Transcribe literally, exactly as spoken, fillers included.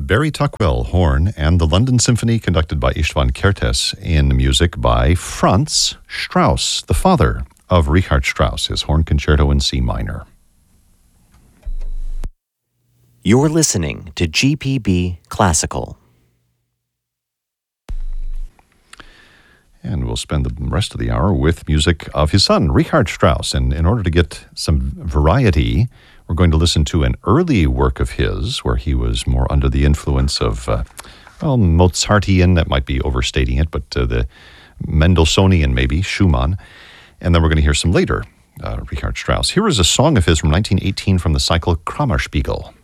Barry Tuckwell, horn, and the London Symphony conducted by Istvan Kertész in music by Franz Strauss, the father of Richard Strauss, his horn concerto in C minor. You're listening to G P B Classical. And we'll spend the rest of the hour with music of his son, Richard Strauss. And in order to get some variety, we're going to listen to an early work of his where he was more under the influence of, uh, well, Mozartian, that might be overstating it, but uh, the Mendelssohnian maybe, Schumann. And then we're going to hear some later, uh, Richard Strauss. Here is a song of his from nineteen eighteen from the cycle Kammerspiegel.